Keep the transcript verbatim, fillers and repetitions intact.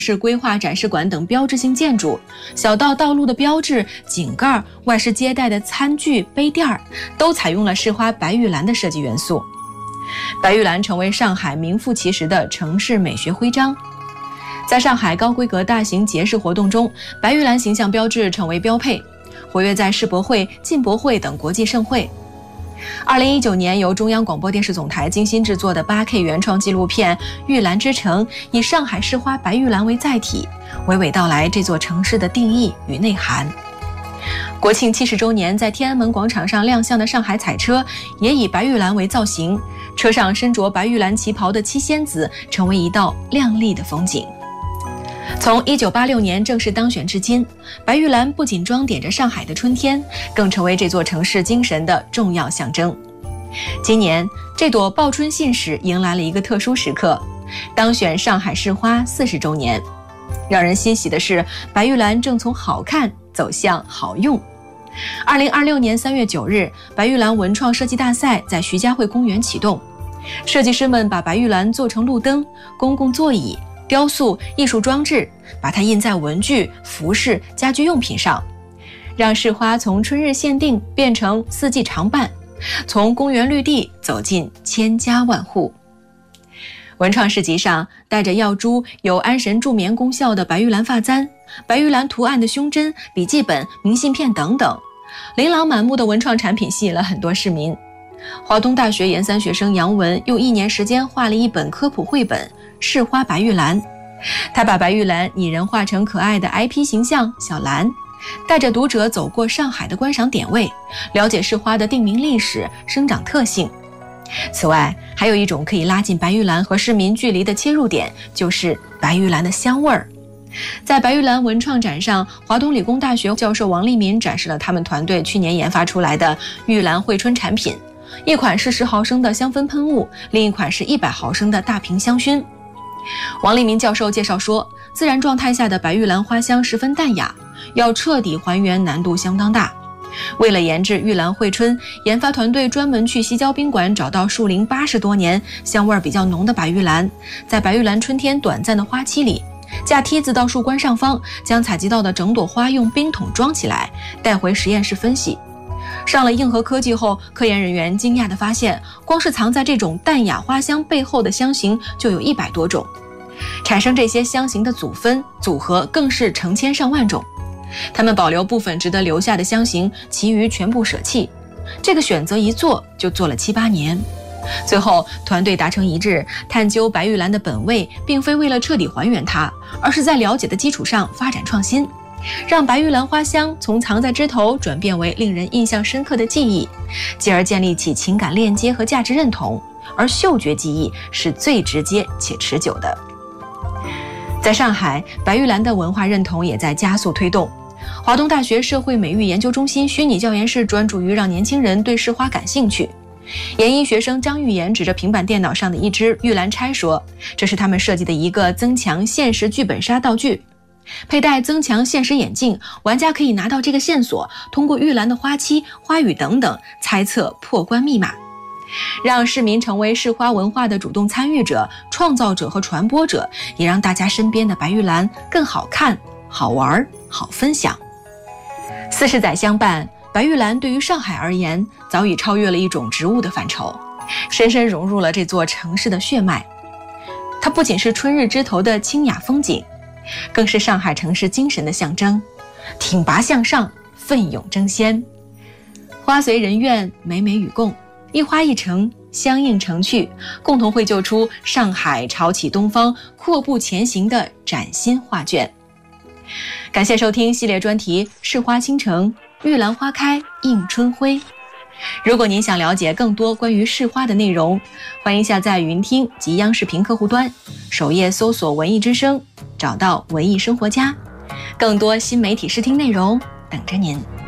市规划展示馆等标志性建筑，小到道路的标志、井盖、外事接待的餐具、杯垫儿，都采用了市花白玉兰的设计元素。白玉兰成为上海名副其实的城市美学徽章。在上海高规格大型节日活动中，白玉兰形象标志成为标配，活跃在世博会、进博会等国际盛会。二零一九年，由中央广播电视总台精心制作的 八K 原创纪录片《玉兰之城》，以上海市花白玉兰为载体，娓娓道来这座城市的定义与内涵。国庆七十周年，在天安门广场上亮相的上海彩车，也以白玉兰为造型，车上身着白玉兰旗袍的七仙子，成为一道亮丽的风景。从一九八六年正式当选至今，白玉兰不仅装点着上海的春天，更成为这座城市精神的重要象征。今年，这朵报春信使迎来了一个特殊时刻，当选上海市花四十周年。让人欣喜的是，白玉兰正从好看走向好用。二零二六年三月九日，白玉兰文创设计大赛在徐家汇公园启动，设计师们把白玉兰做成路灯、公共座椅、雕塑、艺术装置，把它印在文具、服饰、家居用品上，让市花从春日限定变成四季常伴，从公园绿地走进千家万户。文创市集上，带着药珠、有安神助眠功效的白玉兰发簪、白玉兰图案的胸针、笔记本、明信片等等，琳琅满目的文创产品吸引了很多市民。华东大学研三学生杨文用一年时间画了一本科普绘本《市花白玉兰》，他把白玉兰拟人化成可爱的 I P 形象小兰，带着读者走过上海的观赏点位，了解市花的定名历史、生长特性。此外，还有一种可以拉近白玉兰和市民距离的切入点，就是白玉兰的香味儿。在白玉兰文创展上，华东理工大学教授王立民展示了他们团队去年研发出来的玉兰惠春产品，一款是十毫升的香氛喷雾，另一款是一百毫升的大瓶香薰。王立民教授介绍说，自然状态下的白玉兰花香十分淡雅，要彻底还原难度相当大。为了研制玉兰惠春，研发团队专门去西郊宾馆找到树龄八十多年、香味比较浓的白玉兰，在白玉兰春天短暂的花期里，架梯子到树冠上方，将采集到的整朵花用冰桶装起来，带回实验室分析。上了硬核科技后，科研人员惊讶地发现，光是藏在这种淡雅花香背后的香型就有一百多种，产生这些香型的组分组合更是成千上万种。他们保留部分值得留下的香型，其余全部舍弃。这个选择一做就做了七八年。最后，团队达成一致，探究白玉兰的本味，并非为了彻底还原它，而是在了解的基础上发展创新，让白玉兰花香从藏在枝头转变为令人印象深刻的记忆，继而建立起情感链接和价值认同，而嗅觉记忆是最直接且持久的。在上海，白玉兰的文化认同也在加速推动。华东大学社会美育研究中心虚拟教研室专注于让年轻人对市花感兴趣。研一学生张玉妍指着平板电脑上的一只玉兰钗说，这是他们设计的一个增强现实剧本杀道具。佩戴增强现实眼镜，玩家可以拿到这个线索，通过玉兰的花期、花语等等猜测破关密码，让市民成为市花文化的主动参与者、创造者和传播者，也让大家身边的白玉兰更好看、好玩、好分享。四十载相伴，白玉兰对于上海而言，早已超越了一种植物的范畴，深深融入了这座城市的血脉。它不仅是春日枝头的清雅风景，更是上海城市精神的象征，挺拔向上，奋勇争先。花随人愿，美美与共，一花一城，相映成趣，共同绘就出上海潮起东方、阔步前行的崭新画卷。感谢收听系列专题《市花倾城，玉兰花开映春晖》。如果您想了解更多关于市花的内容，欢迎下载云听及央视频客户端，首页搜索文艺之声，找到文艺生活家，更多新媒体视听内容等着您。